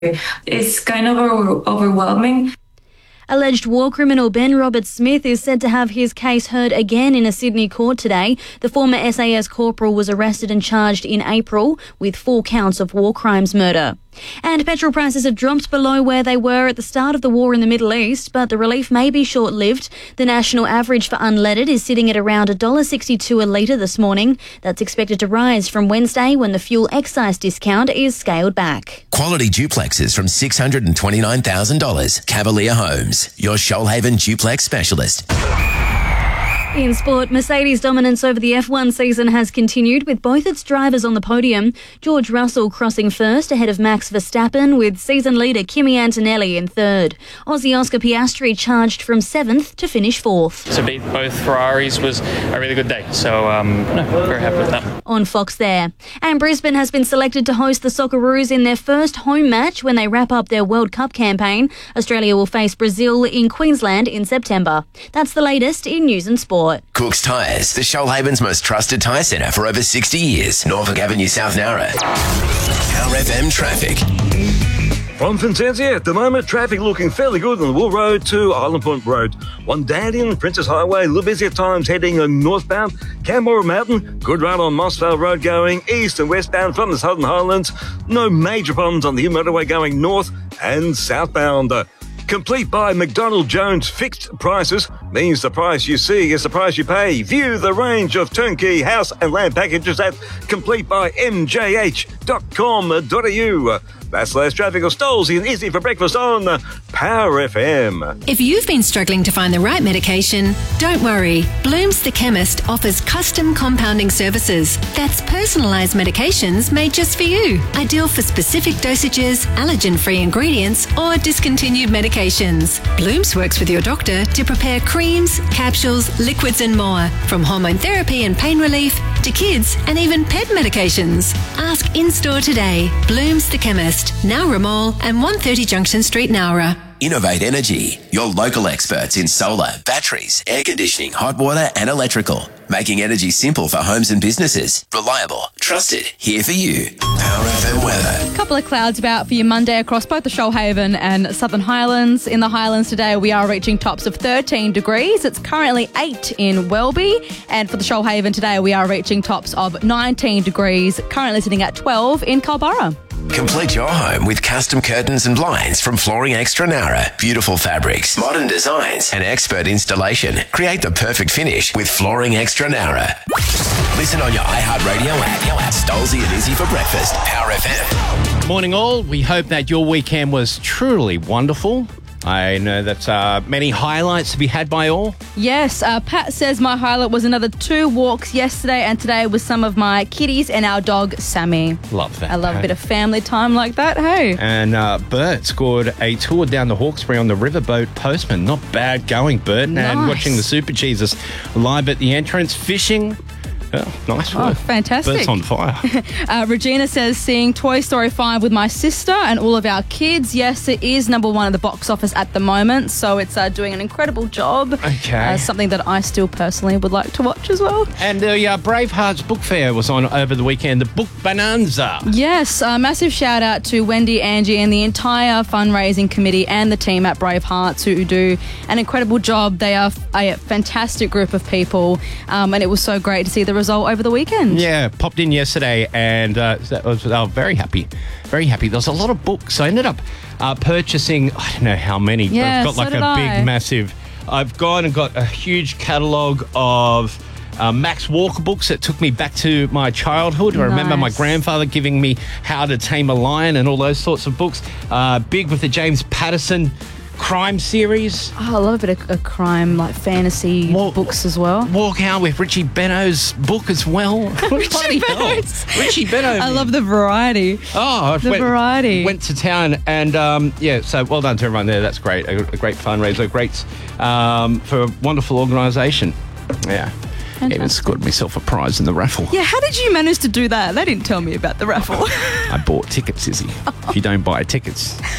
It's kind of overwhelming. Alleged war criminal Ben Roberts-Smith is said to have his case heard again in a Sydney court today. The former SAS corporal was arrested and charged in April with 4 counts of war crimes murder. And petrol prices have dropped below where they were at the start of the war in the Middle East, but the relief may be short-lived. The national average for unleaded is sitting at around $1.62 a litre this morning. That's expected to rise from Wednesday when the fuel excise discount is scaled back. Quality duplexes from $629,000. Cavalier Homes, your Shoalhaven duplex specialist. In sport, Mercedes' dominance over the F1 season has continued with both its drivers on the podium. George Russell crossing first ahead of Max Verstappen with season leader Kimi Antonelli in third. Aussie Oscar Piastri charged from 7th to finish 4th. To beat both Ferraris was a really good day, so very happy with that. On Fox there. And Brisbane has been selected to host the Socceroos in their first home match when they wrap up their World Cup campaign. Australia will face Brazil in Queensland in September. That's the latest in news and sport. Cook's Tyres, the Shoalhaven's most trusted tyre centre for over 60 years. Norfolk Avenue, South Nowra. Power FM traffic. From Vincentia, at the moment, traffic looking fairly good on the Wool Road to Island Point Road. One Dandenong, Princess Highway, a little busy at times heading northbound. Canberra Mountain, good run on Mossvale Road going east and westbound from the Southern Highlands. No major problems on the motorway going north and southbound. Complete by McDonald Jones fixed prices means the price you see is the price you pay. View the range of turnkey house and land packages at completebymjh.com.au. That's less traffic or Stolzy and Easy for breakfast on Power FM. If you've been struggling to find the right medication, don't worry. Bloom's the Chemist offers custom compounding services. That's personalised medications made just for you. Ideal for specific dosages, allergen-free ingredients or discontinued medications. Bloom's works with your doctor to prepare creams, capsules, liquids and more. From hormone therapy and pain relief to kids and even pet medications. Ask in-store today. Bloom's the Chemist. Nowra Mall and 130 Junction Street, Nowra. Innovate Energy, your local experts in solar, batteries, air conditioning, hot water and electrical. Making energy simple for homes and businesses. Reliable, trusted, here for you. Power FM weather. A couple of clouds about for you Monday across both the Shoalhaven and Southern Highlands. In the Highlands today, we are reaching tops of 13 degrees. It's currently 8 in Welby. And for the Shoalhaven today, we are reaching tops of 19 degrees, currently sitting at 12 in Culburra. Complete your home with custom curtains and blinds from Flooring Extra Nowra. Beautiful fabrics, modern designs, and expert installation. Create the perfect finish with Flooring Extra Nowra. Listen on your iHeartRadio app. Stolzy and Izzy for breakfast. Power FM. Morning all. We hope that your weekend was truly wonderful. I know that many highlights to be had by all. Yes, Pat says my highlight was another 2 walks yesterday and today with some of my kitties and our dog, Sammy. Love that. I love a bit of family time like that, hey? And Bert scored a tour down the Hawkesbury on the Riverboat Postman. Not bad going, Bert. Nice. And watching the Super Jesus live at the entrance, fishing. Oh, nice work. Oh, fantastic. Bert's on fire. Regina says seeing Toy Story 5 with my sister and all of our kids. Yes, it is number 1 at the box office at the moment, so it's doing an incredible job. Okay. Something that I still personally would like to watch as well. And the Bravehearts Book Fair was on over the weekend, the Book Bonanza. Yes, massive shout out to Wendy, Angie and the entire fundraising committee and the team at Bravehearts who do an incredible job. They are a fantastic group of people and it was so great to see the result over the weekend. Yeah, popped in yesterday and I was very happy. Very happy. There was a lot of books. I ended up purchasing, I don't know how many, but Yeah, I've got so like did a big, I. massive, I've gone and got a huge catalogue of Max Walker books that took me back to my childhood. I remember my Nice. grandfather giving me How to Tame a Lion and all those sorts of books. Big with the James Patterson crime series. Oh, I love a bit of crime, like fantasy books as well. Walk Out with Richie Benaud's book as well. Bloody hell. Richie Benaud. I love the variety. Oh, variety. Went to town and, so well done to everyone there. That's great. A great fundraiser. Great for a wonderful organisation. Yeah. Fantastic. Even scored myself a prize in the raffle. Yeah, how did you manage to do that? They didn't tell me about the raffle. I bought tickets, Izzy. If you don't buy tickets,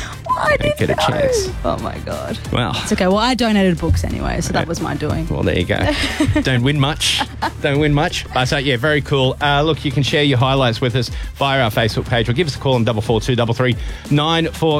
I Don't get a chance. Oh my God. Well, It's okay. Well, I donated books anyway, so that was my doing. well, there you go. Don't win much. Don't win much. But so, yeah, very cool. Look, you can share your highlights with us via our Facebook page or give us a call on 442 339